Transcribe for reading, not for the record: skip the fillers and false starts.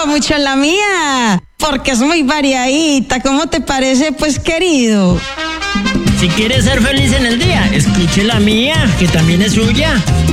gusta mucho la mía, porque es muy variadita. ¿Cómo te parece, pues, querido? Si quieres ser feliz en el día, escuche la mía, que también es suya.